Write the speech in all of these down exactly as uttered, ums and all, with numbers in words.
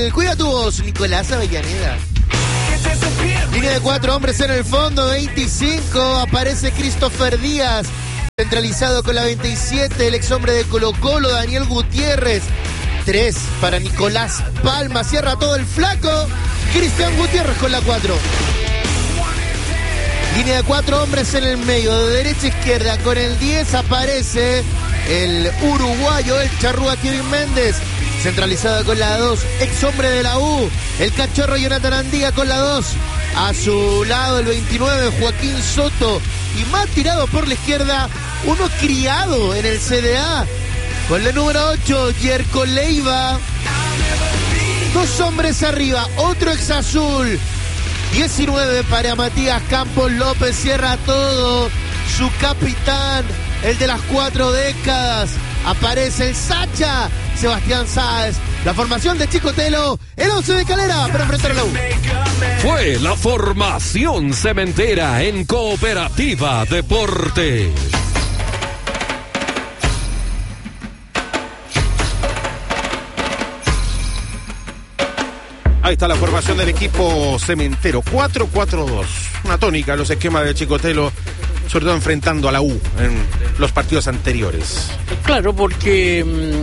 el Cuida tu Voz, Nicolás Avellaneda. Línea de cuatro hombres en el fondo, veinticinco, aparece Christopher Díaz, centralizado con la veintisiete, el ex hombre de Colo Colo, Daniel Gutiérrez. tres para Nicolás Palma, cierra todo el flaco, Cristian Gutiérrez con la cuatro. Línea de cuatro hombres en el medio, de derecha a izquierda, con el diez aparece el uruguayo, el charrúa Kevin Méndez, centralizado con la dos, ex hombre de la U, el cachorro Jonathan Andía con la dos. A su lado el veintinueve, Joaquín Soto. Y más tirado por la izquierda, uno criado en el C D A. Con la número ocho, Yerko Leiva. Dos hombres arriba, otro ex azul. diecinueve para Matías Campos López, cierra todo. Su capitán, el de las cuatro décadas. Aparece el Sacha, Sebastián Sáez. La formación de Chicotelo, el once de Calera para enfrentar a la U. Fue la formación cementera en Cooperativa Deportes. Ahí está la formación del equipo cementero. cuatro cuatro dos. Una tónica, los esquemas de Chicotelo, sobre todo enfrentando a la U en los partidos anteriores. Claro, porque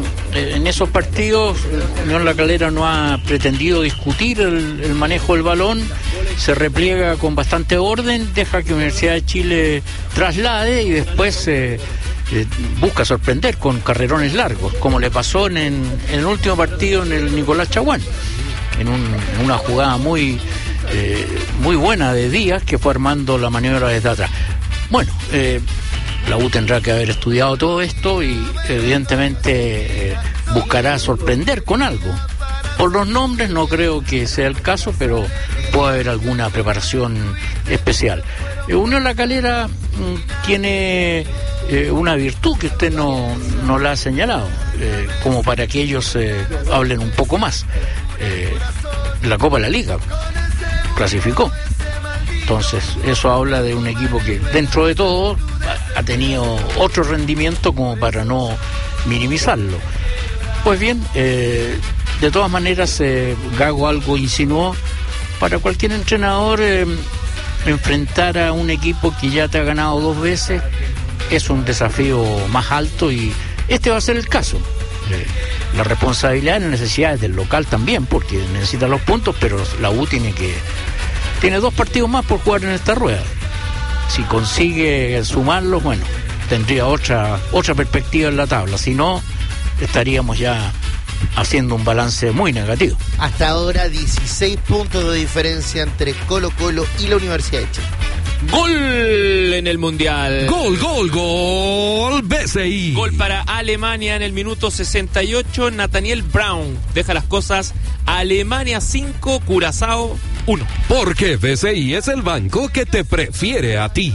en esos partidos Unión La Calera no ha pretendido discutir el, el manejo del balón, se repliega con bastante orden, deja que Universidad de Chile traslade y después eh, eh, busca sorprender con carrerones largos, como le pasó en, en, en el último partido en el Nicolás Chaguán, en, un, en una jugada muy, eh, muy buena de Díaz, que fue armando la maniobra desde atrás. Bueno, eh, la U tendrá que haber estudiado todo esto y evidentemente eh, buscará sorprender con algo. Por los nombres no creo que sea el caso, pero puede haber alguna preparación especial. Eh, Unión La Calera mm, tiene eh, una virtud que usted no, no la ha señalado, eh, como para que ellos eh, hablen un poco más. Eh, la Copa de la Liga clasificó. Entonces, eso habla de un equipo que, dentro de todo, ha tenido otro rendimiento como para no minimizarlo. Pues bien, eh, de todas maneras, eh, Gago algo insinuó, para cualquier entrenador, eh, enfrentar a un equipo que ya te ha ganado dos veces es un desafío más alto y este va a ser el caso. Eh, la responsabilidad y las necesidades del local también, porque necesita los puntos, pero la U tiene que... Tiene dos partidos más por jugar en esta rueda. Si consigue sumarlos, bueno, tendría otra otra perspectiva en la tabla. Si no, estaríamos ya haciendo un balance muy negativo. Hasta ahora, dieciséis puntos de diferencia entre Colo Colo y la Universidad de Chile. Gol en el Mundial. Gol, gol, gol, B C I. Gol para Alemania en el minuto sesenta y ocho. Nathaniel Brown deja las cosas. Alemania cinco, Curazao uno. Porque B C I es el banco que te prefiere a ti.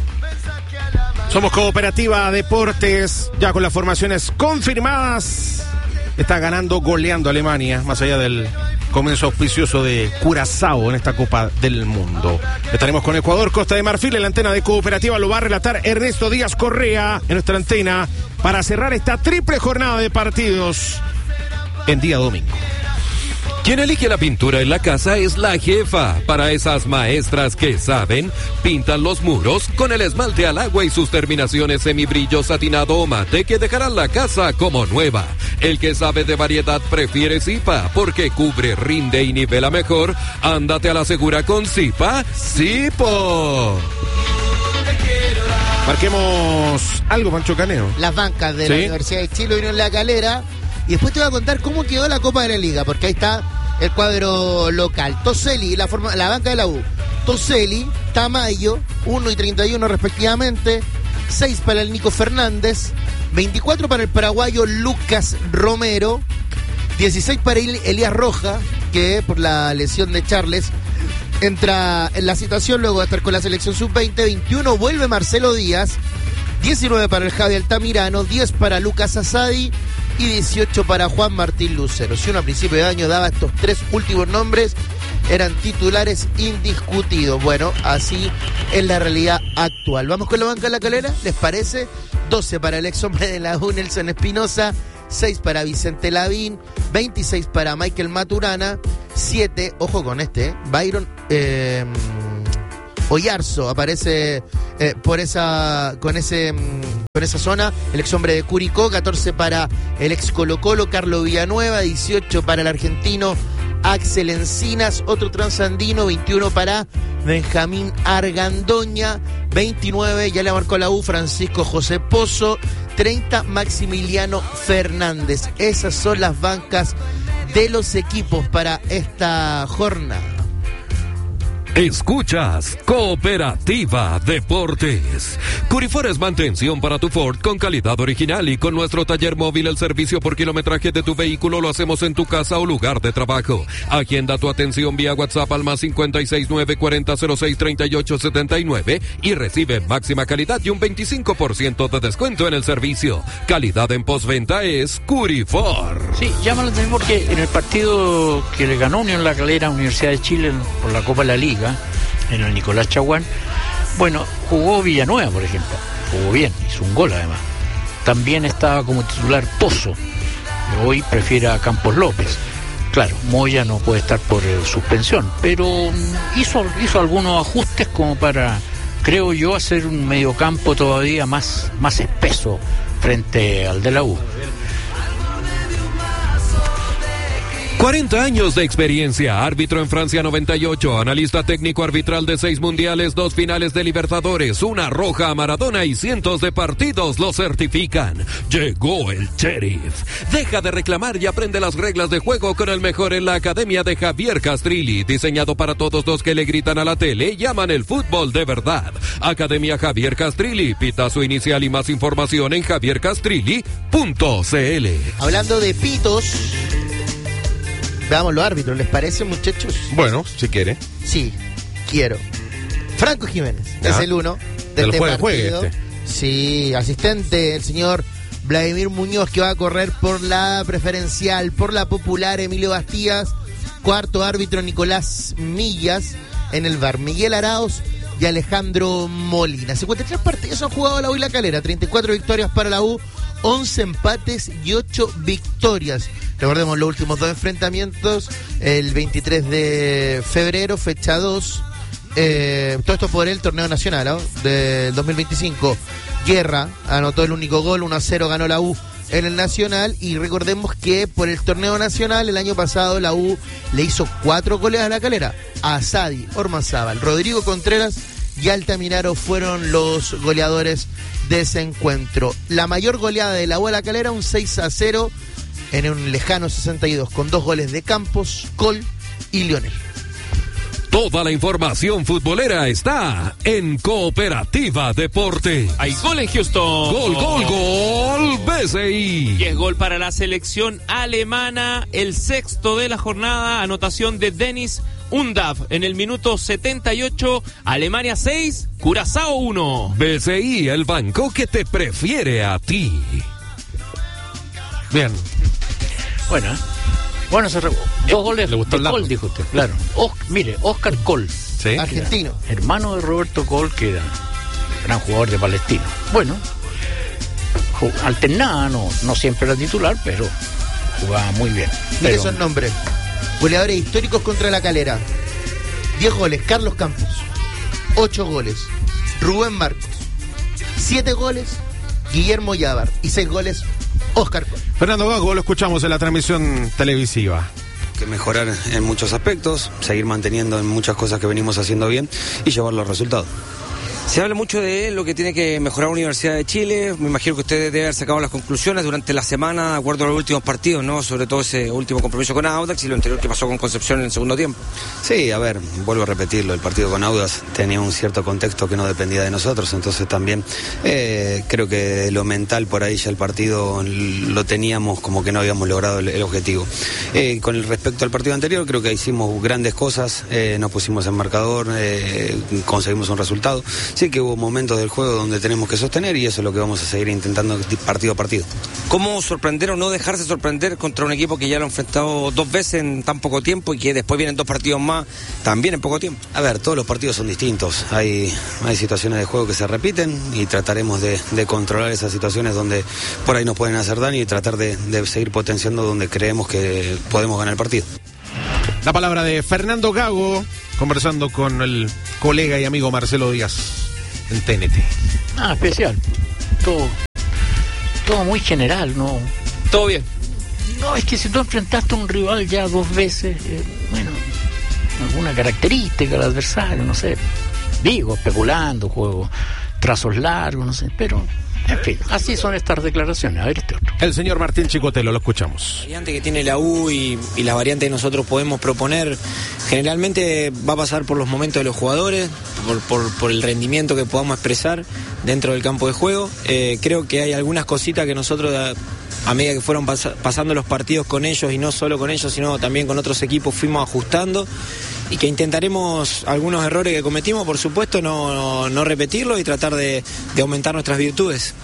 Somos Cooperativa Deportes, ya con las formaciones confirmadas. Está ganando, goleando Alemania, más allá del comienzo auspicioso de Curazao en esta Copa del Mundo. Estaremos con Ecuador, Costa de Marfil, en la antena de Cooperativa. Lo va a relatar Ernesto Díaz Correa en nuestra antena para cerrar esta triple jornada de partidos en día domingo. Quien elige la pintura en la casa es la jefa. Para esas maestras que saben, pintan los muros con el esmalte al agua y sus terminaciones semibrillo satinado o mate que dejarán la casa como nueva. El que sabe de variedad prefiere Zipa porque cubre, rinde y nivela mejor. Ándate a la segura con Zipa. ¡Zipo! Marquemos algo, Pancho Caneo. Las bancas de ¿Sí? la Universidad de Chile Unión La Calera. Y después te voy a contar cómo quedó la Copa de la Liga, porque ahí está el cuadro local. Toselli, la, forma, la banca de la U. Toselli, Tamayo, uno y treinta y uno respectivamente. seis para el Nico Fernández. veinticuatro para el paraguayo Lucas Romero. dieciséis para Elías Roja, que por la lesión de Charles entra en la situación luego de estar con la selección sub veinte. veintiuno vuelve Marcelo Díaz. diecinueve para el Javi Altamirano. diez para Lucas Asadi. Y dieciocho para Juan Martín Lucero. Si uno a principio de año daba estos tres últimos nombres, eran titulares indiscutidos. Bueno, así es la realidad actual. Vamos con la banca de La Calera, ¿les parece? doce para el ex hombre de la U, Nelson Espinosa. seis para Vicente Lavín, veintiséis para Michael Maturana, siete, ojo con este, eh, Byron eh, Oyarzo aparece eh, por esa con ese con esa zona, el ex hombre de Curicó, catorce para el ex Colo Colo Carlos Villanueva, dieciocho para el argentino Axel Encinas, otro transandino, veintiuno para Benjamín Argandoña, veintinueve ya le marcó la U Francisco José Pozo, treinta Maximiliano Fernández. Esas son las bancas de los equipos para esta jornada. Escuchas Cooperativa Deportes. Curifor es mantención para tu Ford con calidad original y con nuestro taller móvil el servicio por kilometraje de tu vehículo lo hacemos en tu casa o lugar de trabajo. Agenda tu atención vía WhatsApp al más cincuenta y seis, nueve cuarenta, cero seis, treinta y ocho setenta y nueve y recibe máxima calidad y un veinticinco por ciento de descuento en el servicio. Calidad en postventa es Curifor. Sí, llama la atención porque en el partido que le ganó Unión La Calera a Universidad de Chile por la Copa de la Liga, en el Nicolás Chaguán, bueno, jugó Villanueva, por ejemplo, jugó bien, hizo un gol además. También estaba como titular Pozo, hoy prefiere a Campos López. Claro, Moya no puede estar por eh, suspensión, pero hizo, hizo algunos ajustes como para, creo yo, hacer un mediocampo todavía más, más espeso frente al de la U. cuarenta años de experiencia, árbitro en Francia noventa y ocho, analista técnico arbitral de seis mundiales, dos finales de Libertadores, una roja a Maradona y cientos de partidos lo certifican. Llegó el sheriff. Deja de reclamar y aprende las reglas de juego con el mejor en la academia de Javier Castrilli, diseñado para todos los que le gritan a la tele y aman el fútbol de verdad. Academia Javier Castrilli, pita su inicial y más información en javier castrilli punto c l. Hablando de pitos, veamos los árbitros, ¿les parece, muchachos? Bueno, si quiere. Sí, quiero. Franco Jiménez, Ya. es el uno de Del este juegue, partido. juegue este. Sí, asistente, el señor Vladimir Muñoz, que va a correr por la preferencial, por la popular, Emilio Bastías. Cuarto árbitro, Nicolás Millas. En el V A R, Miguel Arauz y Alejandro Molina. cincuenta y tres partidos han jugado la U y la Calera, treinta y cuatro victorias para la U, once empates y ocho victorias. Recordemos los últimos dos enfrentamientos, el veintitrés de febrero, fecha dos, eh, todo esto por el torneo nacional, ¿no?, del dos mil veinticinco. Guerra anotó el único gol, uno a cero ganó la U en el Nacional, y recordemos que por el torneo nacional el año pasado la U le hizo cuatro goles a la Calera. Asadi, Ormazábal, Rodrigo Contreras y Altamirano fueron los goleadores de ese encuentro. La mayor goleada de la U a la Calera, un seis a cero en un lejano sesenta y dos, con dos goles de Campos, Col y Lionel. Toda la información futbolera está en Cooperativa Deporte. Hay gol en Houston. Gol, gol, gol, B C I. Y es gol para la selección alemana, el sexto de la jornada, anotación de Dennis Undav en el minuto setenta y ocho, Alemania seis, Curazao uno. B C I, el banco que te prefiere a ti. Bien. Bueno, ¿eh? Bueno, se re... dos goles le gustó de el Col, lapo. dijo usted, claro. Os... Mire, Oscar Col, Sí. Argentino. hermano de Roberto Col, que era gran jugador de Palestino. Bueno, ju- alternaba, no, no siempre era titular, pero jugaba muy bien. Mire Pero- esos nombres. Goleadores históricos contra la Calera. diez goles, Carlos Campos. ocho goles, Rubén Marcos. siete goles, Guillermo Yávar. Y seis goles, Oscar Col. Fernando Gago, lo escuchamos en la transmisión televisiva. Que mejorar en muchos aspectos, seguir manteniendo en muchas cosas que venimos haciendo bien y llevar los resultados. Se habla mucho de lo que tiene que mejorar la Universidad de Chile. Me imagino que ustedes deben haber sacado las conclusiones durante la semana, de acuerdo a los últimos partidos, ¿no? Sobre todo ese último compromiso con Audax y lo anterior que pasó con Concepción en el segundo tiempo. Sí, a ver, vuelvo a repetirlo, el partido con Audax tenía un cierto contexto que no dependía de nosotros, entonces también eh, creo que lo mental por ahí ya el partido lo teníamos como que no habíamos logrado el, el objetivo. Eh, con el respecto al partido anterior, creo que hicimos grandes cosas, eh, nos pusimos en marcador, eh, conseguimos un resultado. sí que hubo momentos del juego donde tenemos que sostener y eso es lo que vamos a seguir intentando partido a partido. ¿Cómo sorprender o no dejarse sorprender contra un equipo que ya lo ha enfrentado dos veces en tan poco tiempo y que después vienen dos partidos más también en poco tiempo? A ver, todos los partidos son distintos, hay, hay situaciones de juego que se repiten y trataremos de, de controlar esas situaciones donde por ahí nos pueden hacer daño y tratar de, de seguir potenciando donde creemos que podemos ganar el partido. La palabra de Fernando Gago, conversando con el colega y amigo Marcelo Díaz en T N T. Ah, especial. Todo, todo muy general, ¿no? Todo bien. No, es que si tú enfrentaste a un rival ya dos veces, eh, bueno, alguna característica del adversario, no sé. Digo, especulando, juego, trazos largos, no sé, pero... En fin, así son estas declaraciones. A ver este otro. El señor Martín Chicotelo, lo escuchamos. La variante que tiene la U y, y la variante que nosotros podemos proponer generalmente va a pasar por los momentos de los jugadores, por, por, por el rendimiento que podamos expresar dentro del campo de juego. Eh, creo que hay algunas cositas que nosotros a, a medida que fueron pas, pasando los partidos con ellos y no solo con ellos sino también con otros equipos fuimos ajustando y que intentaremos algunos errores que cometimos, por supuesto, no, no, no repetirlos y tratar de, de aumentar nuestras virtudes.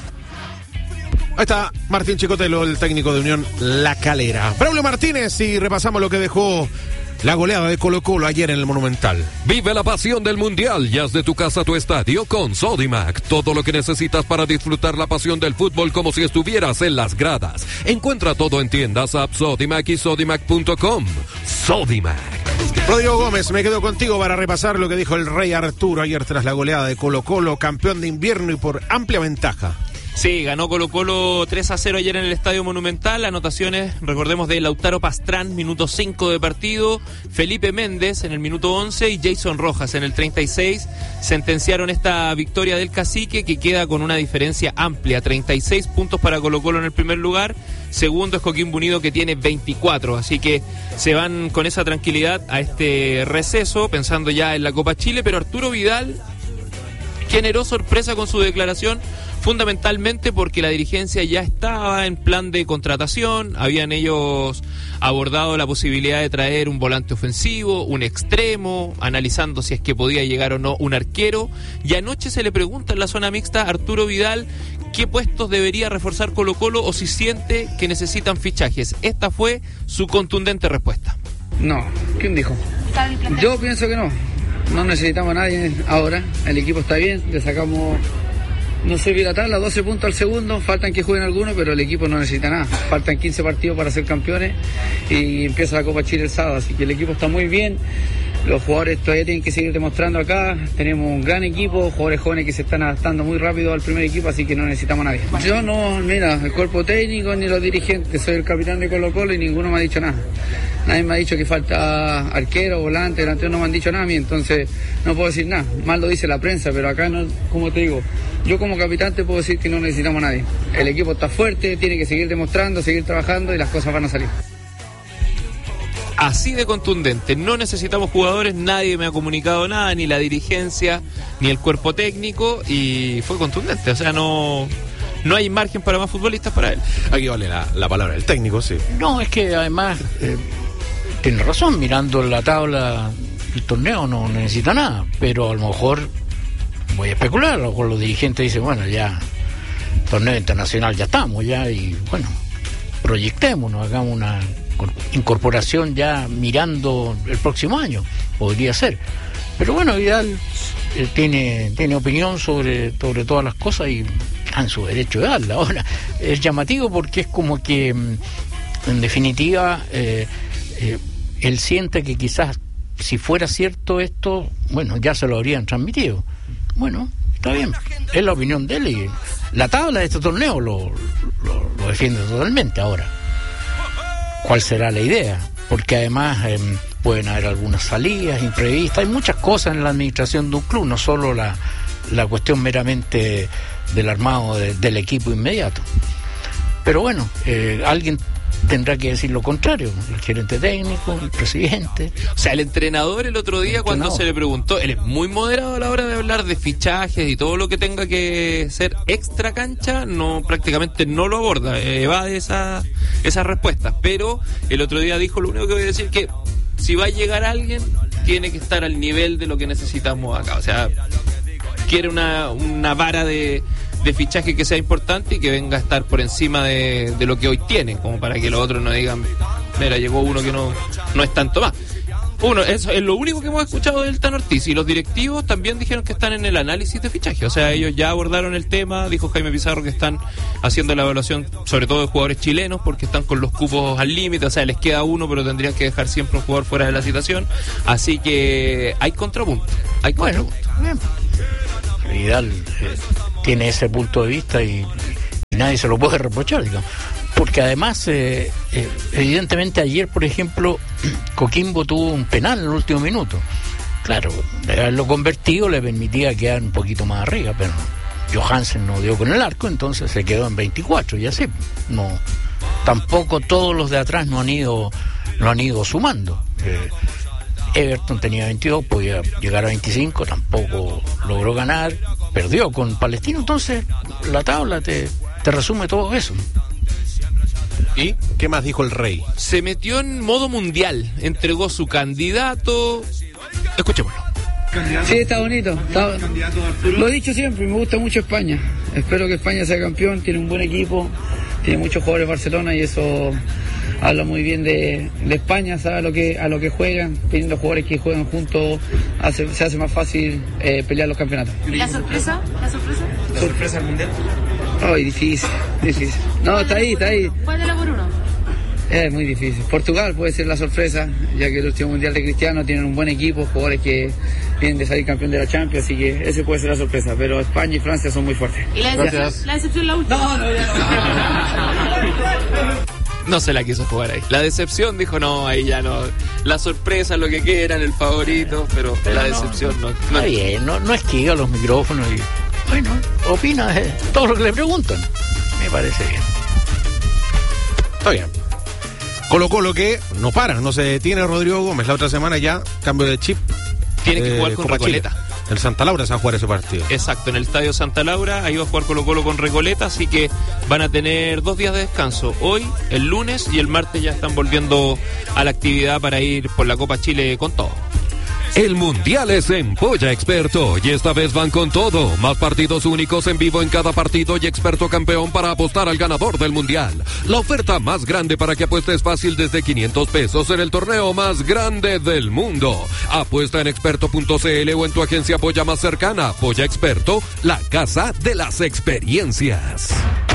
Ahí está Martín Chicotelo, el técnico de Unión La Calera. Braulio Martínez, y repasamos lo que dejó la goleada de Colo-Colo ayer en el Monumental. Vive la pasión del Mundial y haz de tu casa tu estadio con Sodimac. Todo lo que necesitas para disfrutar la pasión del fútbol como si estuvieras en las gradas. Encuentra todo en tiendas, app Sodimac y sodimac punto com. Sodimac. Rodrigo Gómez, me quedo contigo para repasar lo que dijo el Rey Arturo ayer tras la goleada de Colo-Colo, campeón de invierno y por amplia ventaja. Sí, ganó Colo-Colo tres a cero ayer en el Estadio Monumental. Anotaciones, recordemos, de Lautaro Pastrán, minuto cinco de partido, Felipe Méndez en el minuto once y Jason Rojas en el treinta y seis. Sentenciaron esta victoria del Cacique, que queda con una diferencia amplia, treinta y seis puntos para Colo-Colo en el primer lugar. Segundo es Coquimbo Unido, que tiene veinticuatro, así que se van con esa tranquilidad a este receso, pensando ya en la Copa Chile. Pero Arturo Vidal generó sorpresa con su declaración, fundamentalmente porque la dirigencia ya estaba en plan de contratación. Habían ellos abordado la posibilidad de traer un volante ofensivo, un extremo, analizando si es que podía llegar o no un arquero. Y anoche se le pregunta en la zona mixta a Arturo Vidal qué puestos debería reforzar Colo-Colo o si siente que necesitan fichajes. Esta fue su contundente respuesta. No, ¿quién dijo? Yo pienso que no. No necesitamos a nadie ahora. El equipo está bien, le sacamos... No sé bien la tabla, doce puntos al segundo, faltan que jueguen algunos, pero el equipo no necesita nada. Faltan quince partidos para ser campeones y empieza la Copa Chile el sábado, así que el equipo está muy bien. Los jugadores todavía tienen que seguir demostrando acá. Tenemos un gran equipo, jugadores jóvenes que se están adaptando muy rápido al primer equipo, así que no necesitamos a nadie. Yo no, mira, el cuerpo técnico ni los dirigentes, soy el capitán de Colo-Colo y ninguno me ha dicho nada. Nadie me ha dicho que falta arquero, volante, delantero, no me han dicho nada a mí, entonces no puedo decir nada. Mal lo dice la prensa, pero acá no, como te digo, yo como capitán te puedo decir que no necesitamos a nadie. El equipo está fuerte, tiene que seguir demostrando, seguir trabajando y las cosas van a salir. Así de contundente, no necesitamos jugadores, nadie me ha comunicado nada, ni la dirigencia, ni el cuerpo técnico, y fue contundente, o sea, no, no hay margen para más futbolistas para él. Aquí vale la, la palabra del técnico, sí. No, es que además, eh, tiene razón, mirando la tabla del torneo no necesita nada, pero a lo mejor, voy a especular, a lo mejor los dirigentes dicen, bueno, ya, torneo internacional ya estamos, ya, y bueno, proyectémonos, hagamos una incorporación ya mirando el próximo año, podría ser. Pero bueno, Vidal eh, tiene tiene opinión sobre, sobre todas las cosas y está en su derecho de darla. Ahora, es llamativo porque es como que, en definitiva, eh, eh, él siente que quizás si fuera cierto esto, bueno, ya se lo habrían transmitido. Bueno, está bien, es la opinión de él y la tabla de este torneo lo, lo, lo defiende totalmente. Ahora, ¿cuál será la idea? Porque además eh, pueden haber algunas salidas imprevistas, hay muchas cosas en la administración de un club, no solo la, la cuestión meramente del armado de, del equipo inmediato. Pero bueno, eh, alguien tendrá que decir lo contrario, el gerente técnico, el presidente. O sea, el entrenador el otro día, cuando se le preguntó, él es muy moderado a la hora de hablar de fichajes y todo lo que tenga que ser extra cancha, no, prácticamente no lo aborda, evade esa, esas respuestas. Pero el otro día dijo, lo único que voy a decir es que si va a llegar alguien, tiene que estar al nivel de lo que necesitamos acá. O sea, quiere una, una vara de, de fichaje que sea importante y que venga a estar por encima de, de lo que hoy tiene, como para que los otros no digan, mira, llegó uno que no, no es tanto más. Uno, eso es lo único que hemos escuchado del Tano Ortiz, y los directivos también dijeron que están en el análisis de fichaje, o sea, ellos ya abordaron el tema. Dijo Jaime Pizarro que están haciendo la evaluación sobre todo de jugadores chilenos porque están con los cupos al límite, o sea, les queda uno, pero tendrían que dejar siempre un jugador fuera de la situación, así que hay contrapunto, hay contrapunto. Bueno, Vidal eh, tiene ese punto de vista y, y nadie se lo puede reprochar, digamos. Porque además, eh, eh, evidentemente ayer, por ejemplo, Coquimbo tuvo un penal en el último minuto. Claro, haberlo convertido le permitía quedar un poquito más arriba, pero Johansen no dio con el arco, entonces se quedó en veinticuatro y así. No, tampoco todos los de atrás no han ido, no han ido sumando. Eh, Everton tenía veintidós, podía llegar a veinticinco, tampoco logró ganar, perdió con Palestino, entonces la tabla te, te resume todo eso. ¿Y qué más dijo el Rey? Se metió en modo mundial, entregó su candidato. Escuchémoslo. Sí, está bonito. Está... Lo he dicho siempre, me gusta mucho España. Espero que España sea campeón, tiene un buen equipo, tiene muchos jugadores de Barcelona y eso habla muy bien de, de España, sabe a lo que a lo que juegan, teniendo jugadores que juegan juntos, hace, se hace más fácil eh, pelear los campeonatos. ¿Y la sorpresa? ¿La sorpresa? ¿La sorpresa del mundial? Ay, difícil, difícil. No, está ahí, está ahí. ¿Cuál de la por uno? Es muy difícil. Portugal puede ser la sorpresa, ya que el último mundial de Cristiano tienen un buen equipo, jugadores que vienen de salir campeón de la Champions, así que ese puede ser la sorpresa. Pero España y Francia son muy fuertes. ¿Y la decepción? ¿La decepción la última? No, no, ya no. No se la quiso jugar ahí. La decepción dijo, no, ahí ya no. La sorpresa, lo que quieran, el favorito, pero, pero la decepción no. no. Está bien, no, no esquiva los micrófonos y, bueno, opina de todo lo que le preguntan. Me parece bien. Está bien. Colo Colo que no para, no se detiene Rodrigo Gómez. La otra semana ya, cambio de chip. Tiene que jugar eh, con Copa Recoleta. Chile. El Santa Laura se va a jugar ese partido. Exacto, en el Estadio Santa Laura, ahí va a jugar Colo Colo con Recoleta, así que van a tener dos días de descanso. Hoy, el lunes y el martes ya están volviendo a la actividad para ir por la Copa Chile con todo. El Mundial es en Polla Experto y esta vez van con todo. Más partidos únicos en vivo en cada partido y experto campeón para apostar al ganador del Mundial. La oferta más grande para que apuestes fácil desde quinientos pesos en el torneo más grande del mundo. Apuesta en experto punto c l o en tu agencia Polla más cercana. Polla Experto, la casa de las experiencias.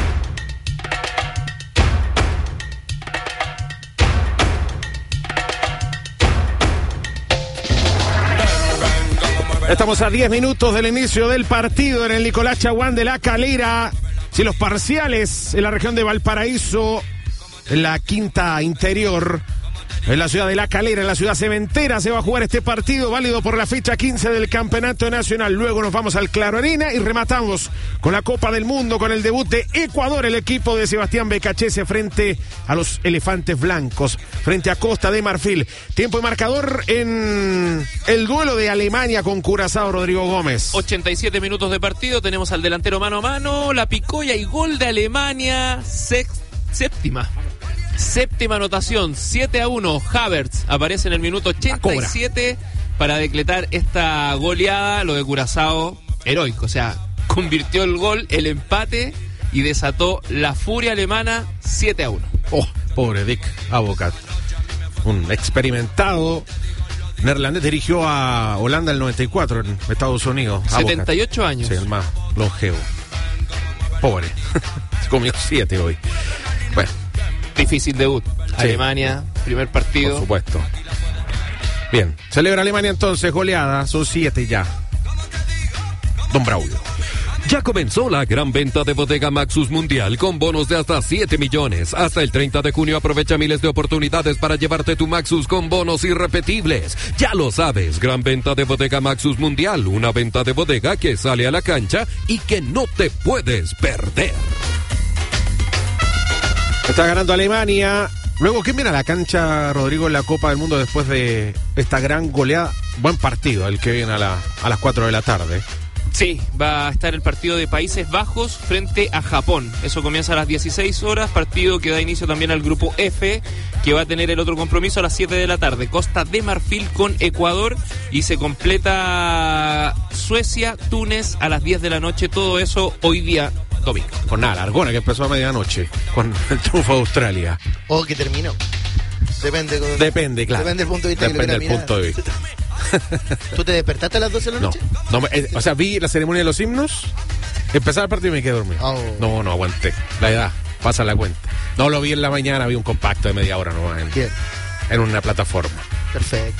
Estamos a diez minutos del inicio del partido en el Nicolás Chaguán de La Calera. Si los parciales en la región de Valparaíso, en la quinta interior, en la ciudad de La Calera, en la ciudad cementera, se va a jugar este partido válido por la fecha quince del Campeonato Nacional. Luego nos vamos al Claro Arena y rematamos con la Copa del Mundo, con el debut de Ecuador, el equipo de Sebastián Becachese frente a los Elefantes Blancos, frente a Costa de Marfil. Tiempo y marcador en el duelo de Alemania con Curazao, Rodrigo Gómez. ochenta y siete minutos de partido, tenemos al delantero mano a mano, la picoya y gol de Alemania, sex, séptima. Séptima anotación, siete a uno. Havertz aparece en el minuto ochenta y siete para decretar esta goleada. Lo de Curazao, heroico, o sea, convirtió el gol, el empate y desató la furia alemana. Siete a uno. Oh, pobre Dick Advocat, un experimentado neerlandés, dirigió a Holanda el noventa y cuatro en Estados Unidos. setenta y ocho años. Sí, el más longevo. Pobre. Se comió siete hoy. Bueno. Difícil debut. Sí. Alemania, primer partido. Por supuesto. Bien. Celebra Alemania entonces, goleada. Son siete ya. Don Braulio. Ya comenzó la gran venta de Bodega Maxus Mundial con bonos de hasta siete millones. Hasta el treinta de junio aprovecha miles de oportunidades para llevarte tu Maxus con bonos irrepetibles. Ya lo sabes, gran venta de Bodega Maxus Mundial. Una venta de bodega que sale a la cancha y que no te puedes perder. Está ganando Alemania. Luego, ¿quién viene a la cancha, Rodrigo, en la Copa del Mundo después de esta gran goleada? Buen partido el que viene a, la, a las cuatro de la tarde. Sí, va a estar el partido de Países Bajos frente a Japón. Eso comienza a las dieciséis horas, partido que da inicio también al grupo F, que va a tener el otro compromiso a las siete de la tarde. Costa de Marfil con Ecuador y se completa Suecia, Túnez a las diez de la noche. Todo eso hoy día domingo. Con nada, largona que empezó a medianoche con el triunfo de Australia. O que terminó. Depende. Con... Depende, claro. Depende del punto de vista. Depende del punto de vista. ¿Tú te despertaste a las doce de la noche? No, no eh, o sea, vi la ceremonia de los himnos, empezaba el partido y me quedé dormido. Oh. No, no aguanté. La edad, pasa la cuenta. No lo vi en la mañana, vi un compacto de media hora nomás en, en una plataforma. Perfecto.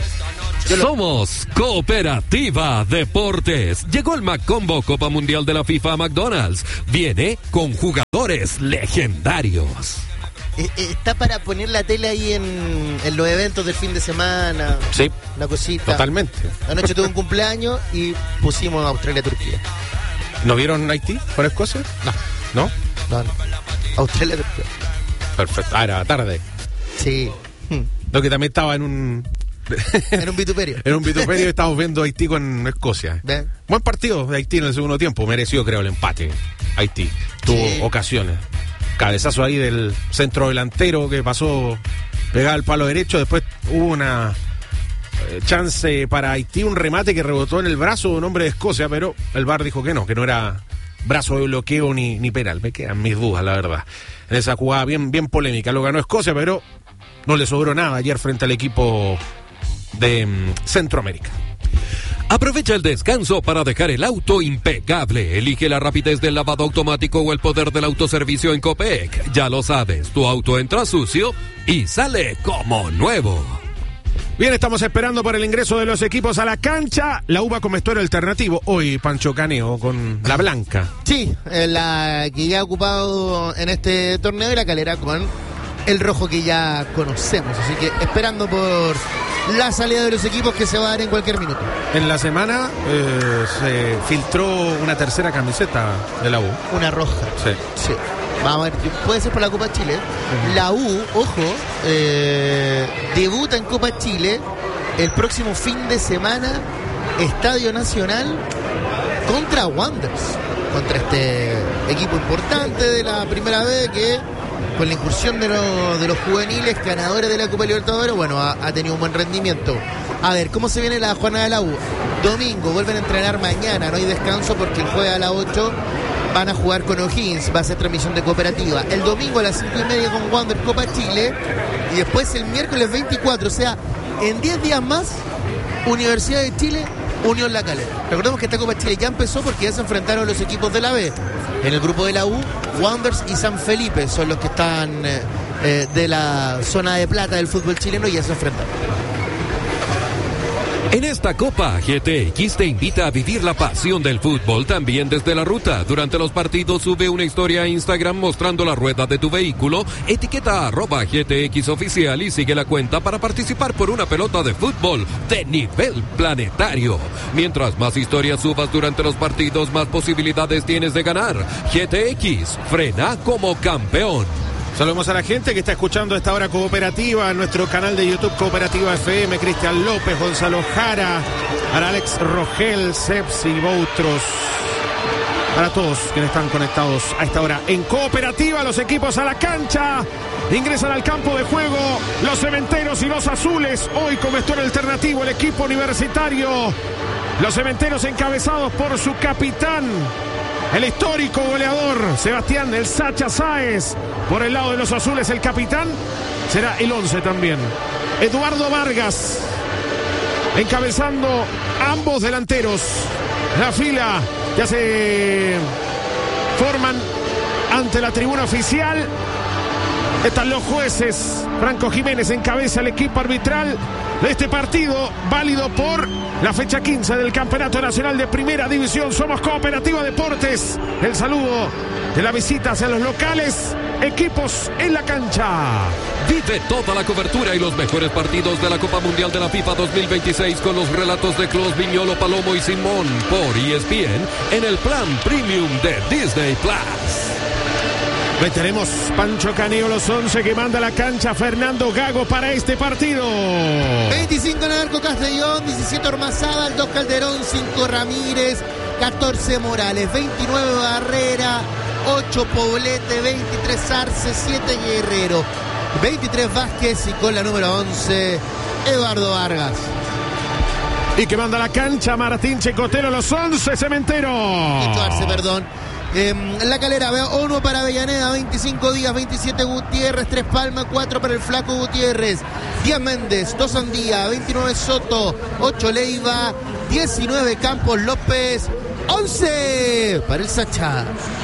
Somos Cooperativa Deportes. Llegó el McCombo Copa Mundial de la FIFA a McDonald's. Viene con jugadores legendarios. Está para poner la tele ahí en, en los eventos del fin de semana. Sí. Una cosita. Totalmente. Anoche tuve un cumpleaños y pusimos Australia-Turquía. ¿No vieron Haití por Escocia? No. ¿No? No, no. Australia-Turquía. Perfecto. Ah, era tarde. Sí. Lo que también estaba en un... en un vituperio. En un vituperio estábamos viendo Haití con Escocia. ¿Ven? Buen partido de Haití en el segundo tiempo. Mereció, creo, el empate. Haití. Tuvo sí. ocasiones. Cabezazo ahí del centro delantero que pasó pegado al palo derecho. Después hubo una eh, chance para Haití, un remate que rebotó en el brazo de un hombre de Escocia, pero el V A R dijo que no, que no era brazo de bloqueo ni, ni penal. Me quedan mis dudas, la verdad. En esa jugada bien, bien polémica. Lo ganó Escocia, pero no le sobró nada ayer frente al equipo de um, Centroamérica. Aprovecha el descanso para dejar el auto impecable. Elige la rapidez del lavado automático o el poder del autoservicio en Copec. Ya lo sabes, tu auto entra sucio y sale como nuevo. Bien, estamos esperando por el ingreso de los equipos a la cancha. La U va con vestuario alternativo. Hoy Pancho Caneo con la blanca. Sí, la que ya ha ocupado en este torneo, y la Calera con el rojo que ya conocemos. Así que esperando por la salida de los equipos que se va a dar en cualquier minuto. En la semana eh, se filtró una tercera camiseta de la U. Una roja. Sí. Sí. Vamos a ver, puede ser por la Copa Chile. Uh-huh. La U, ojo, eh, debuta en Copa Chile el próximo fin de semana, Estadio Nacional, contra Wanderers. Contra este equipo importante de la primera vez que, con la incursión de, lo, de los juveniles ganadores de la Copa Libertadores, bueno, ha, ha tenido un buen rendimiento. A ver, ¿cómo se viene la jornada de la U? Domingo, vuelven a entrenar mañana, no hay descanso porque el jueves a las ocho van a jugar con O'Higgins, va a ser transmisión de Cooperativa. El domingo a las cinco y media con Wander Copa Chile, y después el miércoles veinticuatro, o sea, en diez días más, Universidad de Chile, Unión La Calera. Recordemos que esta Copa Chile ya empezó porque ya se enfrentaron los equipos de la B. En el grupo de la U, Wanderers y San Felipe son los que están eh, eh, de la zona de plata del fútbol chileno y ya se enfrentan. En esta Copa, G T X te invita a vivir la pasión del fútbol también desde la ruta. Durante los partidos sube una historia a Instagram mostrando la rueda de tu vehículo, etiqueta arroba G T X oficial y sigue la cuenta para participar por una pelota de fútbol de nivel planetario. Mientras más historias subas durante los partidos, más posibilidades tienes de ganar. G T X, frena como campeón. Saludamos a la gente que está escuchando a esta hora Cooperativa en nuestro canal de YouTube Cooperativa F M. Cristian López, Gonzalo Jara, para Alex Rogel, Sepsi, Boutros, para todos quienes están conectados a esta hora en Cooperativa. Los equipos a la cancha, ingresan al campo de juego los cementeros y los azules. Hoy con vestuario alternativo el equipo universitario. Los cementeros encabezados por su capitán, el histórico goleador Sebastián El Sacha Sáez. Por el lado de los azules el capitán será el once también, Eduardo Vargas, encabezando ambos delanteros. La fila ya se forman ante la tribuna oficial. Están los jueces. Franco Jiménez encabeza el equipo arbitral de este partido, válido por la fecha quince del Campeonato Nacional de Primera División. Somos Cooperativa Deportes. El saludo de la visita hacia los locales. Equipos en la cancha. Vive toda la cobertura y los mejores partidos de la Copa Mundial de la FIFA dos mil veintiséis con los relatos de Clos, Viñolo, Palomo y Simón por E S P N en el plan premium de Disney Plus. Hoy tenemos Pancho Caneo, los once que manda a la cancha Fernando Gago para este partido. veinticinco en el arco Castellón, diecisiete Ormazábal, dos Calderón, cinco Ramírez, catorce Morales, veintinueve Barrera, ocho Poblete, veintitrés Arce, siete Guerrero, veintitrés Vázquez y con la número once Eduardo Vargas. Y que manda a la cancha Martín Chicotelo, los once, Cementero. Arce, perdón. Eh, La Calera, uno para Avellaneda, veinticinco Díaz, veintisiete Gutiérrez, tres Palma, cuatro para el Flaco Gutiérrez, diez Méndez, dos Andía, veintinueve Soto, ocho Leiva, diecinueve Campos López, once para el Sacha.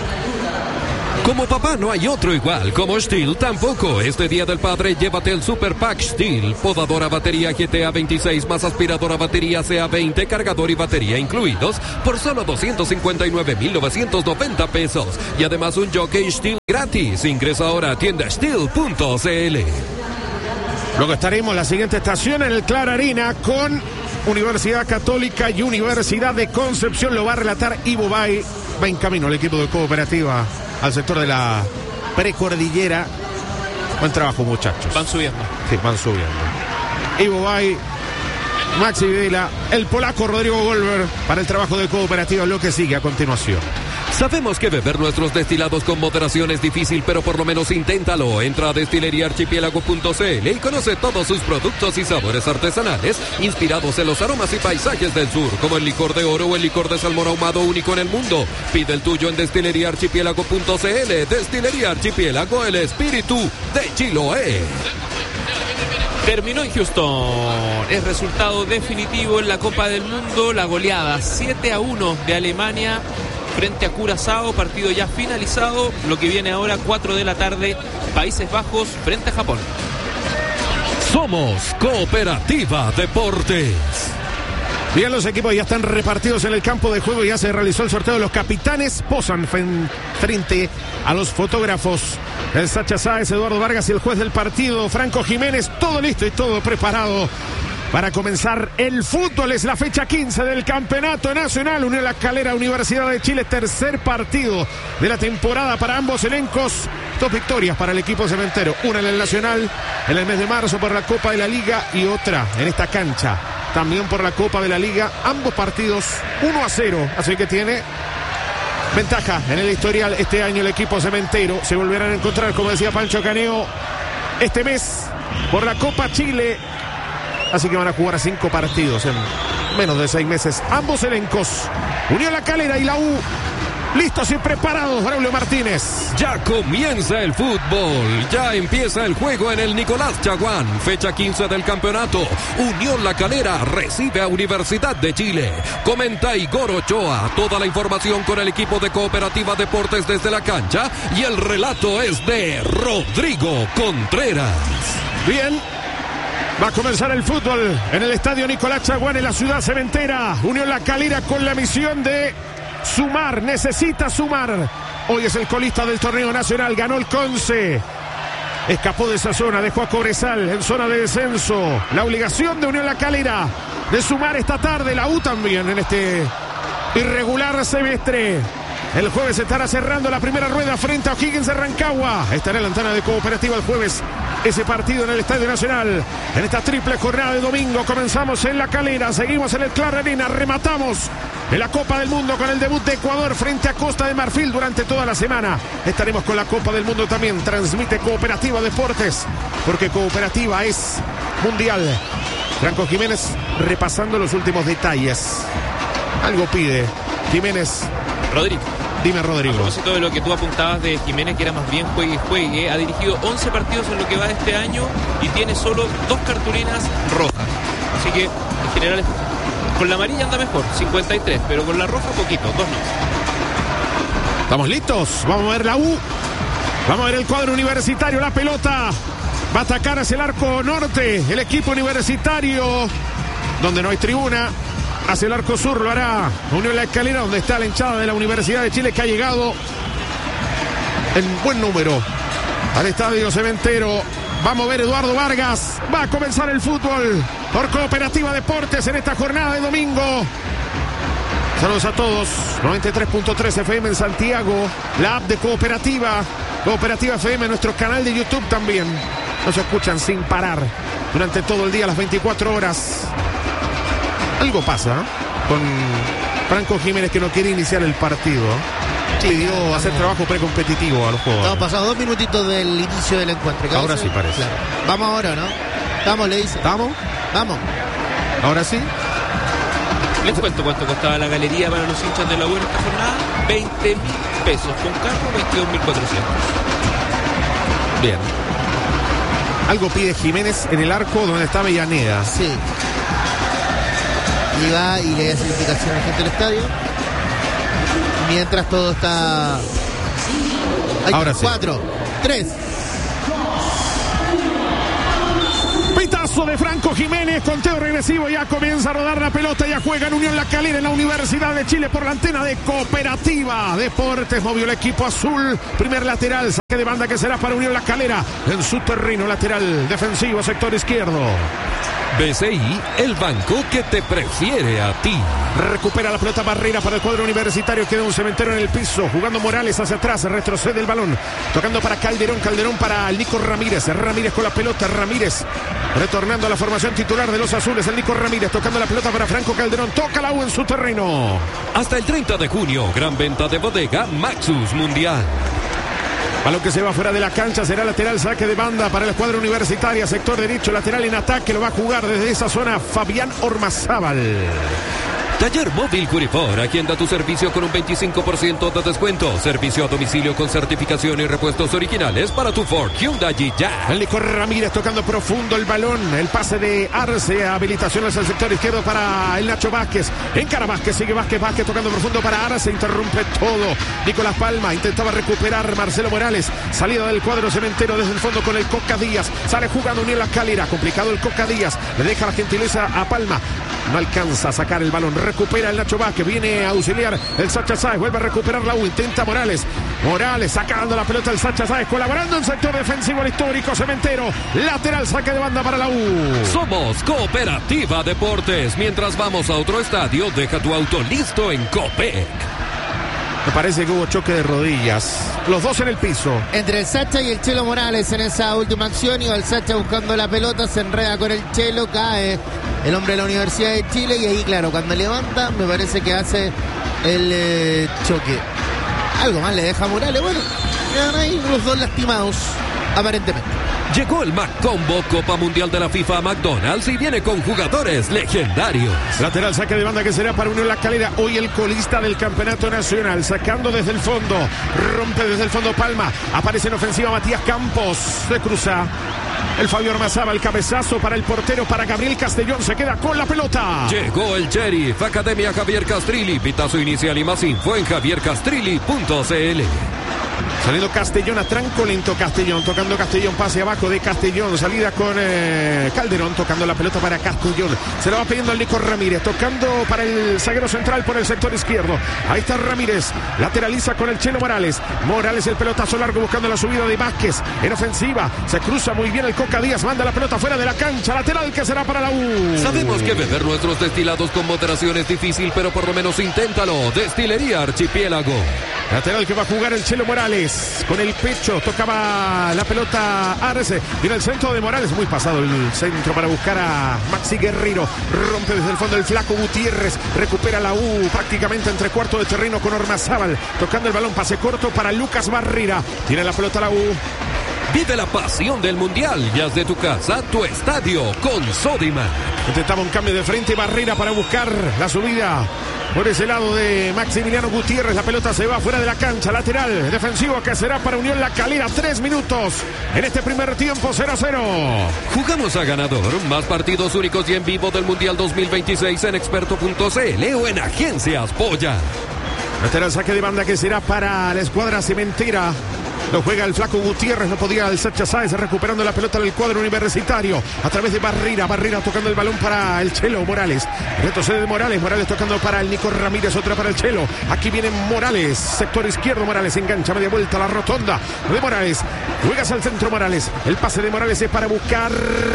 Como papá no hay otro igual, como Stihl tampoco. Este Día del Padre llévate el Super Pack Stihl. Podadora batería G T A veintiséis más aspiradora batería C A veinte, cargador y batería incluidos por solo doscientos cincuenta y nueve mil novecientos noventa pesos. Y además un jockey Stihl gratis. Ingresa ahora a tienda stihl punto c l. Luego estaremos en la siguiente estación en el Clara Arena con Universidad Católica y Universidad de Concepción. Lo va a relatar Ivo Bay. Va en camino el equipo de Cooperativa al sector de la precordillera. Buen trabajo, muchachos. Van subiendo. Sí, van subiendo. Ivo Bay, Maxi Videla, el polaco Rodrigo Golver para el trabajo de Cooperativa, lo que sigue a continuación. Sabemos que beber nuestros destilados con moderación es difícil, pero por lo menos inténtalo. Entra a destilería archipiélago punto c l y conoce todos sus productos y sabores artesanales inspirados en los aromas y paisajes del sur, como el licor de oro o el licor de salmón ahumado único en el mundo. Pide el tuyo en destilería archipiélago punto c l. Destilería Archipiélago, el espíritu de Chiloé. Terminó en Houston. Es resultado definitivo en la Copa del Mundo. La goleada siete a uno de Alemania frente a Curazao, partido ya finalizado. Lo que viene ahora, cuatro de la tarde, Países Bajos frente a Japón. Somos Cooperativa Deportes. Bien, los equipos ya están repartidos en el campo de juego. Ya se realizó el sorteo. Los capitanes posan frente a los fotógrafos. El Sacha Sáez, Eduardo Vargas y el juez del partido, Franco Jiménez. Todo listo y todo preparado para comenzar el fútbol. Es la fecha quince del Campeonato Nacional. Unión La Calera, Universidad de Chile. Tercer partido de la temporada para ambos elencos. Dos victorias para el equipo cementero. Una en el Nacional en el mes de marzo por la Copa de la Liga y otra en esta cancha también por la Copa de la Liga. Ambos partidos uno a cero. Así que tiene ventaja en el historial este año el equipo cementero. Se volverán a encontrar, como decía Pancho Caneo, este mes por la Copa Chile. Así que van a jugar cinco partidos en menos de seis meses. Ambos elencos, Unión La Calera y la U, listos y preparados. Braulio Martínez. Ya comienza el fútbol. Ya empieza el juego en el Nicolás Chaguán. Fecha quince del campeonato. Unión La Calera recibe a Universidad de Chile. Comenta Igor Ochoa. Toda la información con el equipo de Cooperativa Deportes desde la cancha. Y el relato es de Rodrigo Contreras. Bien. Va a comenzar el fútbol en el estadio Nicolás Chaguán en la ciudad cementera. Unión La Calera con la misión de sumar, necesita sumar. Hoy es el colista del torneo nacional, ganó el Conce. Escapó de esa zona, dejó a Cobresal en zona de descenso. La obligación de Unión La Calera de sumar esta tarde, la U también en este irregular semestre. El jueves estará cerrando la primera rueda frente a O'Higgins de Rancagua. Estará en la antena de Cooperativa el jueves ese partido en el Estadio Nacional. En esta triple jornada de domingo comenzamos en La Calera, seguimos en el Clara Arena, rematamos en la Copa del Mundo con el debut de Ecuador frente a Costa de Marfil durante toda la semana. Estaremos con la Copa del Mundo también. Transmite Cooperativa Deportes porque Cooperativa es mundial. Franco Jiménez repasando los últimos detalles. Algo pide Jiménez. Rodrigo. Dime, Rodrigo. A propósito de lo que tú apuntabas de Jiménez, que era más bien juegue y juegue, ha dirigido once partidos en lo que va de este año y tiene solo dos cartulinas rojas. Así que, en general, con la amarilla anda mejor, cincuenta y tres, pero con la roja poquito, dos no. ¿Estamos listos? Vamos a ver la U. Vamos a ver el cuadro universitario, la pelota. Va a atacar hacia el arco norte el equipo universitario, donde no hay tribuna. Hacia el arco sur lo hará Unión La Calera, donde está la hinchada de la Universidad de Chile, que ha llegado en buen número al estadio cementero. Vamos a ver Eduardo Vargas. Va a comenzar el fútbol por Cooperativa Deportes en esta jornada de domingo. Saludos a todos. noventa y tres punto tres F M en Santiago. La app de Cooperativa. Cooperativa F M, nuestro canal de YouTube también. Nos escuchan sin parar durante todo el día, las veinticuatro horas. Algo pasa con Franco Jiménez, que no quiere iniciar el partido. Sí, pidió no, hacer no. trabajo precompetitivo a los jugadores. Estamos pasados dos minutitos del inicio del encuentro. Ahora vez? sí parece. Claro. Vamos ahora, ¿no? Vamos, le dice. ¿Vamos? Vamos. Ahora sí. Les cuento cuánto costaba la galería para los hinchas de la U en esta jornada. veinte mil pesos. Con carro, veintidós mil cuatrocientos. Bien. Algo pide Jiménez en el arco donde está Avellaneda. Sí. Y va y le hace indicación a la gente del estadio. Mientras todo está... Ahí Ahora está, sí. Cuatro, tres. Pitazo de Franco Jiménez, conteo regresivo, ya comienza a rodar la pelota, ya juega en Unión La Calera en la Universidad de Chile por la antena de Cooperativa Deportes. Movió el equipo azul, primer lateral, saque de banda que será para Unión La Calera en su terreno, lateral defensivo, sector izquierdo. B C I, el banco que te prefiere a ti. Recupera la pelota Barrera para el cuadro universitario, queda un Cementero en el piso, jugando Morales hacia atrás, retrocede el balón, tocando para Calderón, Calderón para el Nico Ramírez, Ramírez con la pelota, Ramírez retornando a la formación titular de los azules, el Nico Ramírez tocando la pelota para Franco Calderón, toca la U en su terreno. Hasta el treinta de junio, gran venta de bodega Maxus Mundial. Balón que se va fuera de la cancha, será lateral, saque de banda para la escuadra universitaria, sector derecho, lateral en ataque, lo va a jugar desde esa zona Fabián Ormazábal. Taller Móvil Curifor, agenda tu servicio con un veinticinco por ciento de descuento. Servicio a domicilio con certificación y repuestos originales para tu Ford, Hyundai y Jack. El Nico Ramírez tocando profundo el balón. El pase de Arce, habilitación hacia el sector izquierdo para el Nacho Vázquez. Encara Vázquez, sigue Vázquez, Vázquez tocando profundo para Arce, interrumpe todo. Nicolás Palma intentaba recuperar Marcelo Morales. Salida del cuadro cementero desde el fondo con el Coca Díaz. Sale jugando Unión La Calera, complicado el Coca Díaz. Le deja la gentileza a Palma. No alcanza a sacar el balón. Recupera el Nacho Vázquez. Viene a auxiliar el Sacha Sáez. Vuelve a recuperar la U. Intenta Morales. Morales sacando la pelota el Sacha Sáez. Colaborando en sector defensivo el histórico Cementero. Lateral, saque de banda para la U. Somos Cooperativa Deportes. Mientras vamos a otro estadio, deja tu auto listo en Copec. Me parece que hubo choque de rodillas. Los dos en el piso. Entre el Sacha y el Chelo Morales en esa última acción. Iba el Sacha buscando la pelota, se enreda con el Chelo, cae el hombre de la Universidad de Chile. Y ahí, claro, cuando levanta, me parece que hace el eh, choque. Algo más le deja a Morales. Bueno, quedan ahí los dos lastimados, aparentemente. Llegó el McCombo Copa Mundial de la FIFA a McDonald's y viene con jugadores legendarios. Lateral, saque de banda que será para Unión La Calera. Hoy el colista del campeonato nacional, sacando desde el fondo, rompe desde el fondo Palma, aparece en ofensiva Matías Campos, se cruza el Fabio Ormazábal, el cabezazo para el portero, para Gabriel Castellón, se queda con la pelota. Llegó el Sheriff, Academia Javier Castrilli, pitazo inicial y más info en javier castrilli punto c l. Saliendo Castellón a tranco lento, Castellón tocando Castellón, pase abajo de Castellón, salida con eh, Calderón, tocando la pelota para Castellón, se la va pidiendo al Nico Ramírez, tocando para el zaguero central por el sector izquierdo, ahí está Ramírez, lateraliza con el Chelo Morales, Morales el pelotazo largo buscando la subida de Vázquez, en ofensiva, se cruza muy bien el Coca Díaz, manda la pelota fuera de la cancha, lateral que será para la U. Sabemos que beber nuestros destilados con moderación es difícil, pero por lo menos inténtalo. Destilería Archipiélago. Lateral que va a jugar el Chelo Morales. Con el pecho tocaba la pelota Arce. Viene el centro de Morales. Muy pasado el centro para buscar a Maxi Guerrero. Rompe desde el fondo el flaco Gutiérrez. Recupera la U prácticamente entre cuarto de terreno con Ormazábal. Tocando el balón. Pase corto para Lucas Barrera. Tiene la pelota la U. Vive la pasión del Mundial y haz de tu casa tu estadio con Sodimac. Intentaba un cambio de frente Barrera para buscar la subida por ese lado de Maximiliano Gutiérrez. La pelota se va fuera de la cancha. Lateral defensivo que será para Unión La Calera. Tres minutos en este primer tiempo, cero a cero. Jugamos a ganador. Más partidos únicos y en vivo del Mundial dos mil veintiséis en experto punto c l o en Agencias Polla. Lateral, saque de banda que será para la escuadra cementera. Lo juega el flaco Gutiérrez, no podía el Sacha Sáez, recuperando la pelota del cuadro universitario a través de Barrera, Barrera tocando el balón para el Chelo Morales, retrocede de Morales, Morales tocando para el Nico Ramírez, otra para el Chelo, aquí viene Morales, sector izquierdo Morales, engancha media vuelta a la rotonda de Morales, juegas al centro Morales, el pase de Morales es para buscar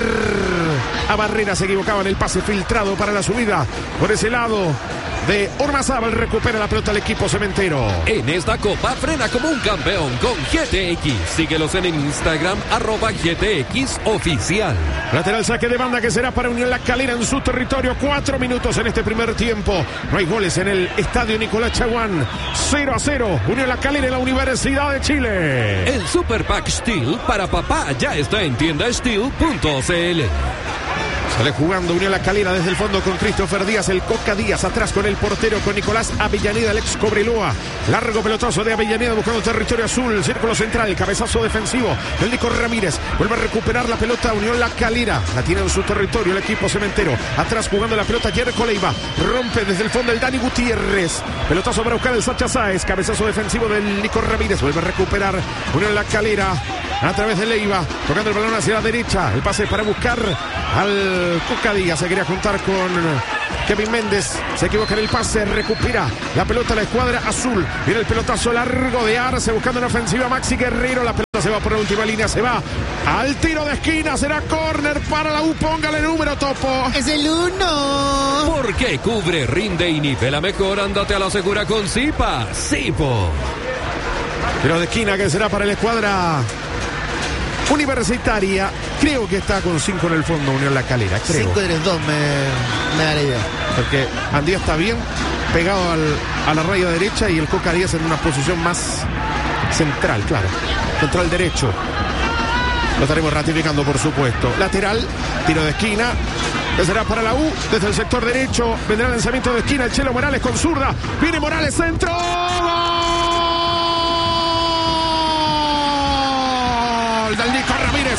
a Barrera, se equivocaba en el pase filtrado para la subida por ese lado de Ormazábal, recupera la pelota el equipo cementero. En esta copa frena como un campeón con G T X. Síguelos en Instagram, arroba G T X oficial. Lateral, saque de banda que será para Unión La Calera en su territorio. Cuatro minutos en este primer tiempo. No hay goles en el estadio Nicolás Chaguán. cero a cero. Unión La Calera en la Universidad de Chile. El Super Pack Steel para papá ya está en tienda steel punto c l. Sale jugando Unión La Calera desde el fondo con Christopher Díaz, el Coca Díaz, atrás con el portero, con Nicolás Avellaneda, el ex Cobreloa. Largo pelotazo de Avellaneda buscando territorio azul, círculo central, cabezazo defensivo. El Nico Ramírez vuelve a recuperar la pelota Unión La Calera. La tiene en su territorio el equipo cementero. Atrás jugando la pelota Jerko Leiva. Rompe desde el fondo el Dani Gutiérrez. Pelotazo para buscar el Sacha Sáez. Cabezazo defensivo del Nico Ramírez. Vuelve a recuperar Unión La Calera a través de Leiva. Tocando el balón hacia la derecha. El pase para buscar al Coca Díaz. Se quería juntar con Kevin Méndez. Se equivoca en el pase. Recupera la pelota la escuadra azul. Viene el pelotazo largo de Arce buscando en ofensiva Maxi Guerrero. La pelota se va por la última línea. Se va al tiro de esquina. Será córner para la U. Póngale número, Topo. Es el uno. Porque cubre, rinde y nivela mejor. Ándate a la segura con Zipa. Zipo. Tiro de esquina que será para la escuadra Universitaria. Creo que está con cinco en el fondo Unión La Calera. cinco tres dos me, me da la idea. Porque Andía está bien pegado al, a la raya derecha y el Coca Díaz en una posición más central, claro. Central derecho. Lo estaremos ratificando, por supuesto. Lateral, tiro de esquina. Que será para la U. Desde el sector derecho vendrá el lanzamiento de esquina. El Chelo Morales con zurda. Viene Morales, centro. ¡Gol! Del Nico Ramírez.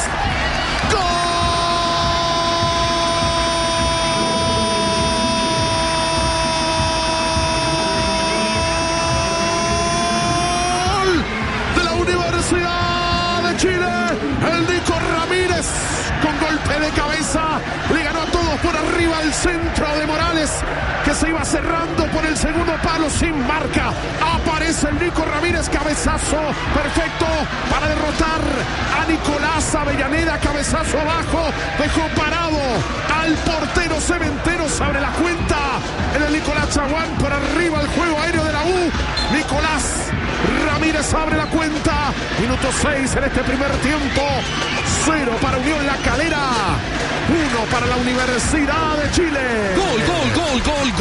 Universidad de Chile, el Nico Ramírez con golpe de cabeza le ganó a todos por arriba al centro de Morales, que se iba cerrando por el segundo palo sin marca. Aparece el Nico Ramírez, cabezazo perfecto para derrotar a Nicolás Avellaneda, cabezazo abajo, dejó parado al portero cementero, se abre la cuenta en el Nicolás Chaguán, por arriba el juego aéreo de la U. Nicolás Ramírez abre la cuenta. Minuto seis en este primer tiempo. Cero para Unión La Calera. Uno para la Universidad de Chile. Gol, gol, gol, gol,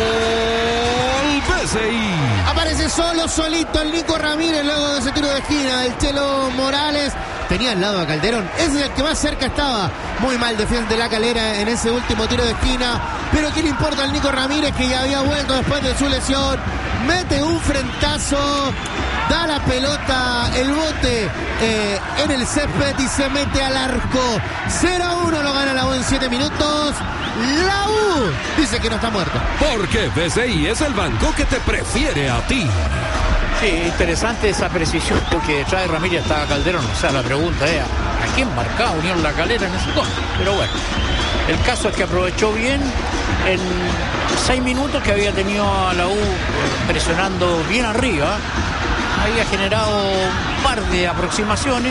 gol. B C I. Aparece solo, solito el Nico Ramírez luego de ese tiro de esquina del Chelo Morales. Tenía al lado a Calderón. Ese es el que más cerca estaba. Muy mal defiende La Calera en ese último tiro de esquina. Pero ¿qué le importa al Nico Ramírez, que ya había vuelto después de su lesión? Mete un frentazo. Da la pelota, el bote eh, en el césped y se mete al arco. cero a uno lo gana la U en siete minutos. La U dice que no está muerto. Porque B C I es el banco que te prefiere a ti. Sí, interesante esa precisión, porque detrás de Ramírez estaba Calderón. O sea, la pregunta es, ¿a quién marcaba Unión La Calera en ese gol? Pero bueno, el caso es que aprovechó bien en seis minutos que había tenido a la U presionando bien arriba. Había generado un par de aproximaciones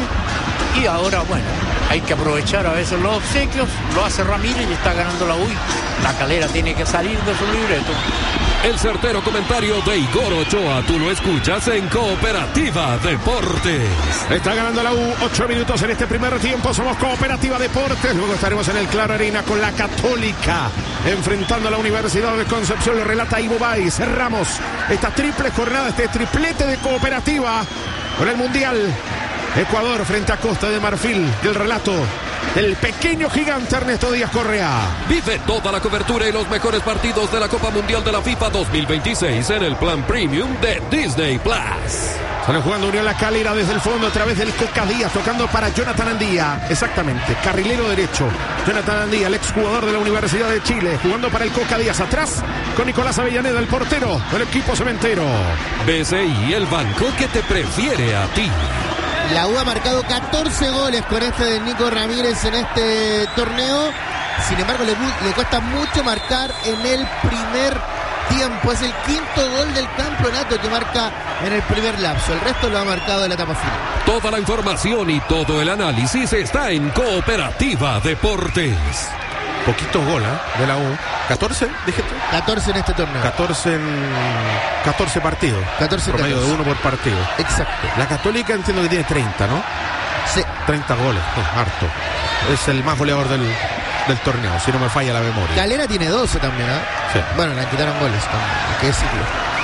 y ahora, bueno, hay que aprovechar a veces los obsequios. Lo hace Ramírez y está ganando la U. La Calera tiene que salir de su libreto. El certero comentario de Igor Ochoa, tú lo escuchas en Cooperativa Deportes. Está ganando la U, ocho minutos en este primer tiempo. Somos Cooperativa Deportes. Luego estaremos en el Claro Arena con la Católica, enfrentando a la Universidad de Concepción. Lo relata Ivo Bay. Cerramos esta triple jornada, este triplete de Cooperativa con el Mundial. Ecuador frente a Costa de Marfil. Del relato del pequeño gigante Ernesto Díaz Correa. Vive toda la cobertura y los mejores partidos de la Copa Mundial de la FIFA dos mil veintiséis en el plan premium de Disney Plus. Sale jugando Unión La Calera desde el fondo a través del Coca Díaz, tocando para Jonathan Andía. Exactamente, carrilero derecho. Jonathan Andía, el exjugador de la Universidad de Chile, jugando para el Coca Díaz. Atrás con Nicolás Avellaneda, el portero del equipo cementero. B C I, el banco que te prefiere a ti. La U ha marcado catorce goles con este de Nico Ramírez en este torneo. Sin embargo, le, le cuesta mucho marcar en el primer tiempo. Es el quinto gol del campeonato que marca en el primer lapso. El resto lo ha marcado en la etapa final. Toda la información y todo el análisis está en Cooperativa Deportes. Poquitos goles ¿eh? de la U. ¿catorce? Dije tú. catorce en este torneo. catorce en catorce partidos. catorce promedio de uno por partido. Exacto. La Católica entiendo que tiene treinta, ¿no? Sí. treinta goles, oh, harto. Es el más goleador del, del torneo, si no me falla la memoria. Calera tiene doce también, ¿eh? Sí. Bueno, le quitaron goles también. Hay que decirlo.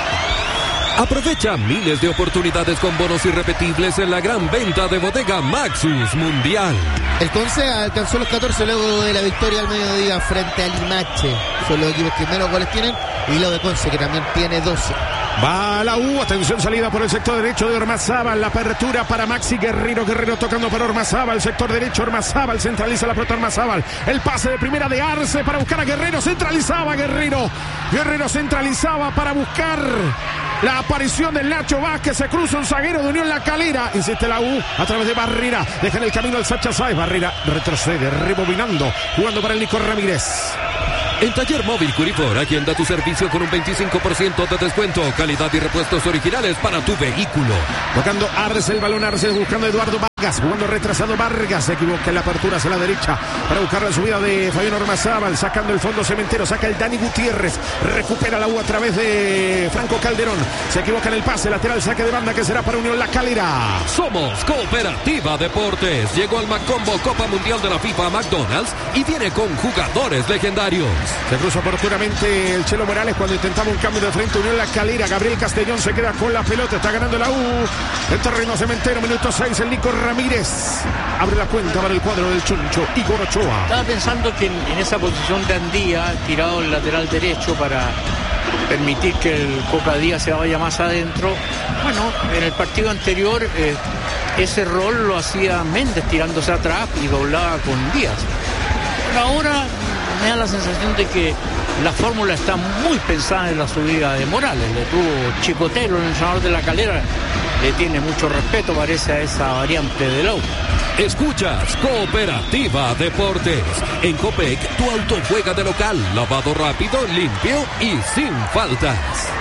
Aprovecha miles de oportunidades con bonos irrepetibles en la gran venta de Bodega Maxus Mundial. El Conce alcanzó los catorce luego de la victoria al mediodía frente a Limache. Son los equipos que menos goles tienen. Y lo de Conce, que también tiene doce. Va la U, atención, salida por el sector derecho de Ormazábal, la apertura para Maxi Guerrero, Guerrero tocando para Ormazábal, sector derecho Ormazábal, centraliza la pelota Ormazábal, el pase de primera de Arce para buscar a Guerrero, centralizaba Guerrero, Guerrero centralizaba para buscar la aparición del Nacho Vázquez, se cruza un zaguero de Unión La Calera, insiste la U a través de Barrera, deja en el camino al Sacha Sáez, Barrera retrocede, rebobinando, jugando para el Nico Ramírez. En Taller Móvil Curifor, agenda tu servicio con un veinticinco por ciento de descuento, calidad y repuestos originales para tu vehículo. Tocando Arce, el balón Arce, buscando a Eduardo Vargas, jugando retrasado Vargas, se equivoca en la apertura hacia la derecha para buscar la subida de Fabián Ormazábal, sacando el fondo Cementero, saca el Dani Gutiérrez, recupera la U a través de Franco Calderón, se equivoca en el pase, lateral, saque de banda que será para Unión La Calera. Somos Cooperativa Deportes, llegó al Macombo Copa Mundial de la FIFA a McDonald's y viene con jugadores legendarios. Se cruza oportunamente el Chelo Morales cuando intentaba un cambio de frente. Unión La Calera. Gabriel Castellón se queda con la pelota. Está ganando la U. El terreno Cementero. Minuto seis. El Nico Ramírez abre la cuenta para el cuadro del Chuncho. Igor Ochoa. Estaba pensando que en, en esa posición de Andía, tirado el lateral derecho para permitir que el Coca Díaz se vaya más adentro. Bueno, en el partido anterior eh, ese rol lo hacía Méndez tirándose atrás y doblaba con Díaz. Pero ahora me da la sensación de que la fórmula está muy pensada en la subida de Morales. Le tuvo Chicotero, el entrenador de La Calera, le tiene mucho respeto, parece, a esa variante de Lau. Escuchas Cooperativa Deportes. En Copec, tu auto juega de local, lavado rápido, limpio y sin faltas.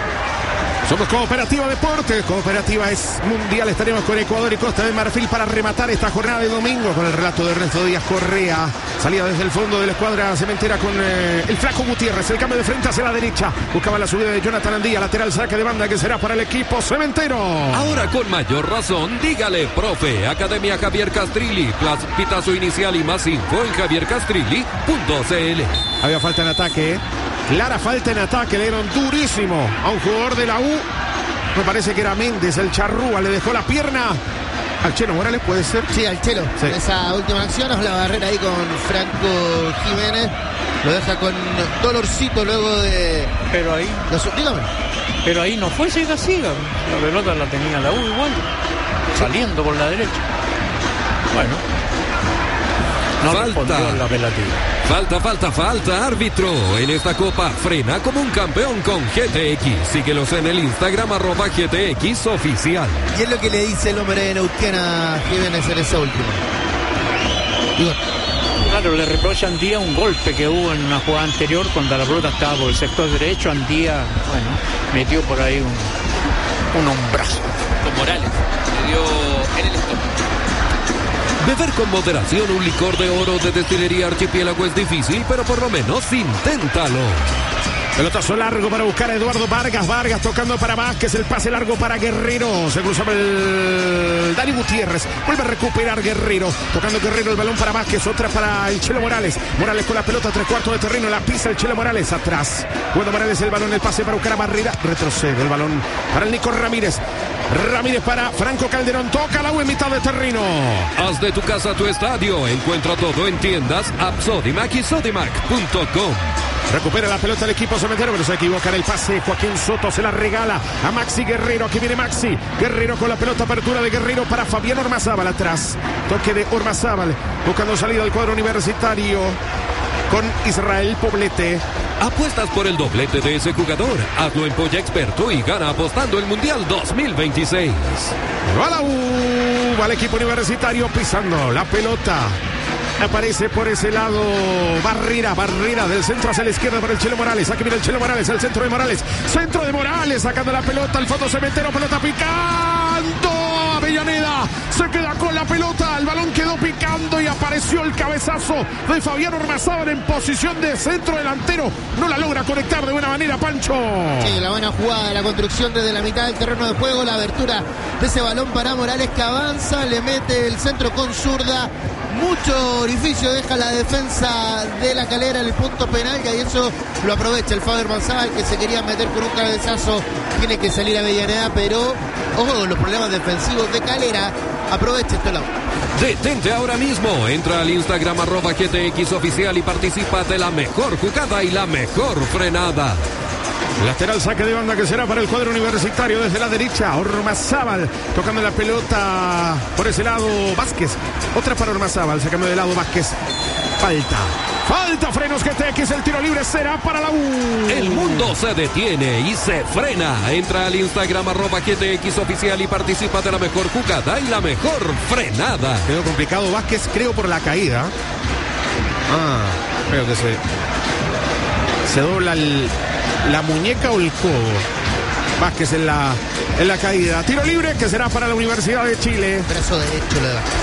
Somos Cooperativa Deportes. Cooperativa es mundial. Estaremos con Ecuador y Costa de Marfil para rematar esta jornada de domingo con el relato de Ernesto Díaz Correa. Salida desde el fondo de la escuadra cementera con eh, el Flaco Gutiérrez. El cambio de frente hacia la derecha. Buscaba la subida de Jonathan Andía. Lateral, saque de banda que será para el equipo cementero. Ahora con mayor razón, dígale, profe. Academia Javier Castrilli. Pitazo inicial y más info en javier castrilli punto c l. Había falta en ataque, ¿eh? Clara falta en ataque, le dieron durísimo a un jugador de la U. Me parece que era Méndez, el charrúa, le dejó la pierna al Chelo Morales, ¿puede ser? Sí, al Chelo. Sí. Esa última acción, la barrera ahí con Franco Jiménez. Lo deja con dolorcito luego de... Pero ahí... Los... Dígame. Pero ahí no fue siga siga. La pelota la tenía la U igual. Saliendo por la derecha. Bueno. No falta, la falta, falta, falta, árbitro. En esta copa frena como un campeón con G T X. Síguelos en el Instagram, arroba G T X oficial. Y es lo que le dice el hombre de Neuquén a Jiménez en esa última. Digo. Claro, le reprocha a Andía un golpe que hubo en una jugada anterior cuando la pelota estaba por el sector derecho. Andía, bueno, metió por ahí un, un hombrazo. Con Morales, le dio en el estómago. Beber con moderación un licor de oro de Destilería Archipiélago es difícil, pero por lo menos inténtalo. Pelotazo largo para buscar a Eduardo Vargas. Vargas tocando para Vázquez. El pase largo para Guerrero. Se cruzaba el Dani Gutiérrez. Vuelve a recuperar Guerrero. Tocando Guerrero el balón para Vázquez. Otra para el Chelo Morales. Morales con la pelota. Tres cuartos de terreno. La pisa el Chelo Morales. Atrás. Bueno, Morales el balón. El pase para buscar a Barrera. Retrocede el balón para el Nico Ramírez. Ramírez para Franco Calderón. Toca la U en mitad de terreno. Haz de tu casa tu estadio. Encuentra todo en tiendas, app Sodimac y sodimac punto com. Recupera la pelota el equipo cementero, pero se equivoca en el pase. Joaquín Soto se la regala a Maxi Guerrero. Aquí viene Maxi. Guerrero con la pelota, apertura de Guerrero para Fabián Ormazábal atrás. Toque de Ormazábal, buscando salida del cuadro universitario con Israel Poblete. Apuestas por el doblete de ese jugador. Hazlo en Polla Experto y gana apostando el Mundial dos mil veintiséis. Va la U, va el equipo universitario pisando la pelota. Aparece por ese lado Barrera, Barrera del centro hacia la izquierda para el Chelo Morales. Aquí viene el Chelo Morales, el centro de Morales. Centro de Morales, sacando la pelota al fondo cementero, pelota picando. Avellaneda se queda con la pelota, el balón quedó picando y apareció el cabezazo de Fabián Ormazábal en posición de centro delantero. No la logra conectar de buena manera, Pancho. Sí, la buena jugada de la construcción desde la mitad del terreno de juego, la abertura de ese balón para Morales que avanza, le mete el centro con zurda. Mucho orificio deja la defensa de La Calera en el punto penal y ahí eso lo aprovecha el Fabián Ormazábal que se quería meter con un cabezazo. Tiene que salir a Avellaneda, pero ojo con los problemas defensivos de Calera, Aproveche esto, Lau. Detente ahora mismo. Entra al Instagram arroba G T X oficial y participa de la mejor jugada y la mejor frenada. Lateral saque de banda que será para el cuadro universitario desde la derecha. Ormazábal tocando la pelota por ese lado. Vázquez. Otra para Ormazábal. Sacando de lado Vázquez. Falta. Falta frenos G T X. El tiro libre será para la U. El mundo se detiene y se frena. Entra al Instagram arroba G T X oficial y participa de la mejor jugada y la mejor frenada. Quedó complicado Vázquez, creo, por la caída. Ah, creo que se... Se dobla el... la muñeca o el codo. Vázquez en la, en la caída. Tiro libre que será para la Universidad de Chile. Brazo derecho le da.